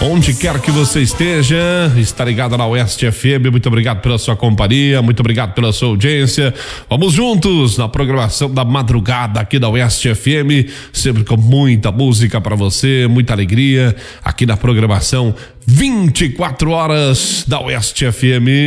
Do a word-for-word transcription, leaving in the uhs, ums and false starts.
Onde quer que você esteja, está ligado na Oeste F M, muito obrigado pela sua companhia, muito obrigado pela sua audiência. Vamos juntos na programação da madrugada aqui da Oeste F M, sempre com muita música para você, muita alegria aqui na programação vinte e quatro horas da Oeste F M.